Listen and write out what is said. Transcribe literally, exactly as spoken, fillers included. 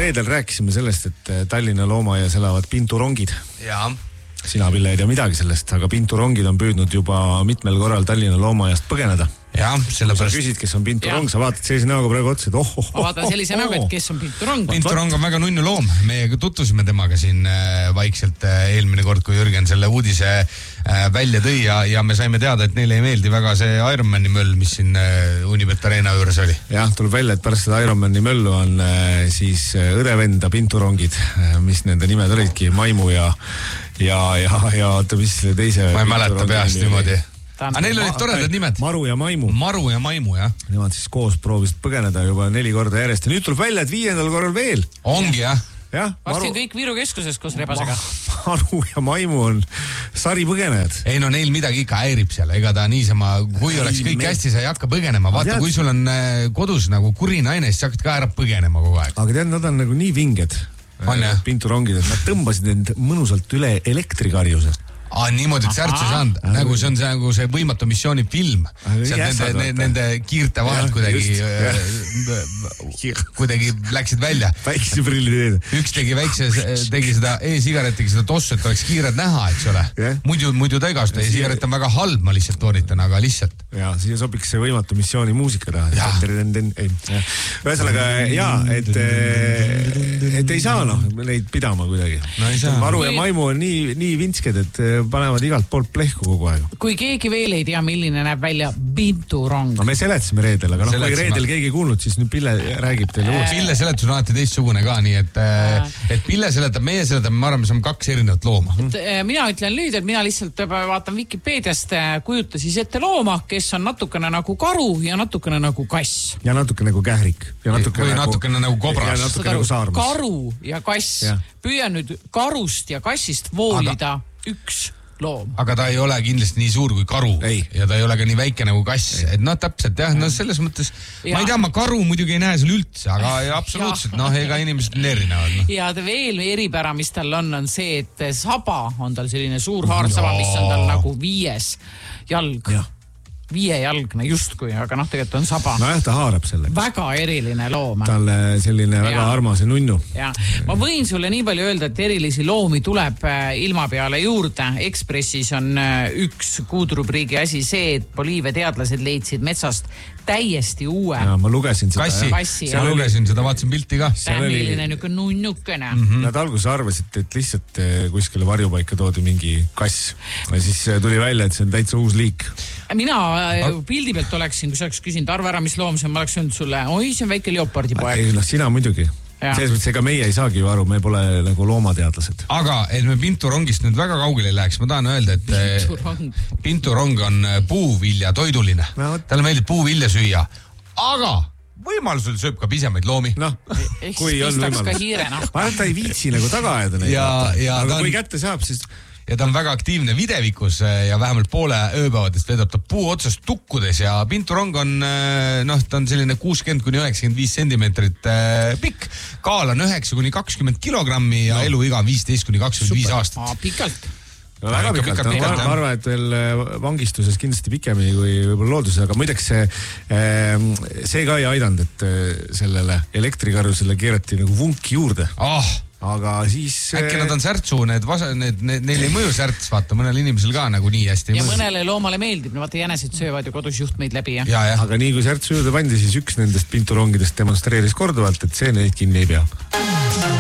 reedel rääkisime sellest, et Tallinna loomaaias elavad pinturongid. Jaa. Sina, Pille, ei tea midagi sellest, aga pinturongid on püüdnud juba mitmel korral Tallinna loomaaiast põgeneda. Jah, sellepärast... Sa küsid, kes on pinturong, sa vaatad sellise näoga praegu otsa, et oh, oh, oh. Ma vaatan sellise näoga, et kes on pinturong. Pinturong on väga nunnu loom. Meiega tutvusime temaga siin vaikselt eelmine kord, kui Jürgen selle uudise välja tõi ja, ja me saime teada, et neile ei meeldi väga see Ironmani möll, mis siin Unibet Arena juures oli. Jah, tuleb välja, et pärast seda Ironmani möllu on siis õdevenda pinturongid, mis nende nimed olidki, Maimu ja ja, ja, ja oota, mis selle teise... Ma ei mäleta peast niimoodi. Aga neil olid toredad nimed. Maru ja Maimu. Maru ja Maimu, jah. Nemad siis koos proovisid põgeneda juba neli korda järjest. Ja nüüd tuleb välja, et viiendal korral veel. Ongi, jah. Ja, Varsti on kõik Viru keskuses koos Rebasega. Maru ja Maimu on sari põgenejad. Ei no neil midagi ikka häirib seal. Ega ta niisama, kui oleks kõik hästi, sa ei hakka põgenema. Vaata, kui sul on kodus nagu kuri naine, siis hakkad ka ära põgenema kogu aeg. Aga tead, nad on nagu nii vinged. On, jah? Pinturongid, et nad tõmbasid end mõnusalt üle elektrikarjusest. Aa, niimoodi, et särts ei saanud. Nagu see on see, nagu see võimatu missiooni film. Nende, nende, nende kiirte vahelt kuidagi, kuidagi läksid välja. Väikse prillid eed. Üks tegi väikse, tegi seda e-sigaretiga seda tossu, et oleks kiired näha, eks ole. Muidu, muidu ta igast. E-sigaret on väga halb, ma lihtsalt toonitan, aga lihtsalt. Ja, siia sobiks see võimatu missiooni muusika taha. Ühesõnaga, jaa, et, et ei saa noh, neid pidama kuidagi. No ei saa. Maru ja Maimu on nii, nii vinsked, et panevad igalt poolt plehku kogu aeg. Kui keegi veel ei tea, milline näeb välja pinturong. No me seletasime reedel, aga noh, kui reedel keegi ei kuulnud, siis nüüd Pille räägib teile uuesti. Pille seletus on alati teistsugune ka, nii et, et Pille seletab, meie seletab, ma arvan, me saame kaks erinevat looma. Mina ütlen lüüdelt, mina lihtsalt vaatan Wikipeediast, kujuta siis ette looma, kes on natukene nagu karu ja natukene nagu kass. Ja natukene nagu kährik. Ja natukene, või natukene nagu kobras. Ja natukene nagu saarmas. Karu ja kass. Ja. Püüan nüüd karust ja kassist voolida aga... üks loom. Aga ta ei ole kindlasti nii suur kui karu. Ei. Ja ta ei ole ka nii väike nagu kass. Ei. Et noh, täpselt jah, no selles mõttes, ja. Ma ei tea, ma karu muidugi ei näe seal üldse, aga ja, absoluutselt, noh, ega inimesed on erinevad. No. Ja veel eripära, mis tal on, on see, et saba on tal selline suur haarsaba, mis on tal nagu viies jalg. Ja. Viiejalgne justkui, aga noh, tegelikult on saba. No jah, ta haarab selle. Väga eriline loom. Talle selline ja. Väga armase nunnu. Ja. Ma võin sulle nii palju öelda, et erilisi loomi tuleb ilma peale juurde. Ekspressis on üks kuudrubriigi asi see, et Boliivia teadlased leidsid metsast täiesti uue. Ja, ma lugesin seda. Kassi. Kassi ja lugesin seda, vaatasin pilti ka. Tämmiline niuke nunnukene. Mm-hmm. Nad alguses arvasid, et lihtsalt kuskile varjupaika toodi mingi kass. Ja siis tuli välja, et see on täitsa uus liik. Mina pildi pealt oleksin, kui sa oleks küsinud, arva ära, mis loom see on, ma oleks öelnud sulle, oi, see on väike leopardi poeg. Ei, noh, sina muidugi. Selles mõttes, ega meie ei saagi ju aru, me pole nagu loomateadlased. Aga, et me pinturongist nüüd väga kaugele ei läheks, ma tahan öelda, et pinturong, pinturong on puuvilja toiduline. No, talle meeldib puuvilja süüa, aga võimalusel sööb ka pisemaid loomi. Noh, kui on võimalus. No. Ma arvan, ta ei viitsi nagu taga ajada neid. Ja, ja aga on... kui kätte saab, siis... Ja ta on väga aktiivne videvikus ja vähemalt poole ööpäevadest vedab ta puu otsast tukkudes ja pinturong on, noh, ta on selline kuuskümmend kuni üheksakümmend viis sentimeetrit pikk. Kaal on üheksa kuni kakskümmend kilogrammi ja no. Eluiga on viisteist kuni kakskümmend viis aastat. Aa, pikalt. No, väga pikalt. pikalt, pikalt no, ma arvan, et veel vangistuses kindlasti pikemini kui võib-olla looduses, aga muideks see, see ka ei aidanud, et sellele elektrikarjusele keerati nagu vunki juurde. Ah! Aga siis... Äkki nad on särtsu, need, vasa, need, need, neil ei mõju särts, vaata, mõnel inimesel ka nagu nii hästi. Ja mõju. Mõnele loomale meeldib, no vaata jänesed söövad ju kodus juhtmeid läbi. Ja. Ja, ja. Aga nii kui särtsu juurde pandi, siis üks nendest pinturongidest demonstreeris korduvalt, et see neid kinni ei pea.